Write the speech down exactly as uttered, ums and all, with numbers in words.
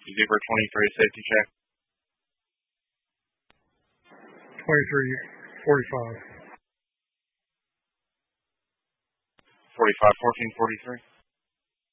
Zebra twenty-three, safety check. twenty-three forty-five. forty-five, fourteen forty-three.